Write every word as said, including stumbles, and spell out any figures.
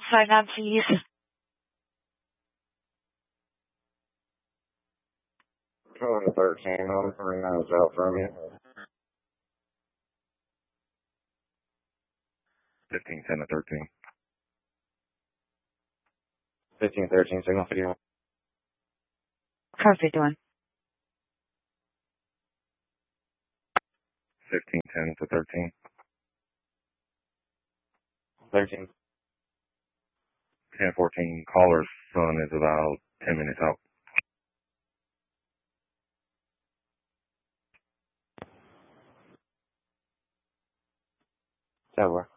Sign on, please. Going to thirteen, I'm three miles out from you. fifteen ten to thirteen. fifteen thirteen, signal video. Car fifty-one. fifteen ten to thirteen. thirteen. ten fourteen, caller's son is about ten minutes out. That work.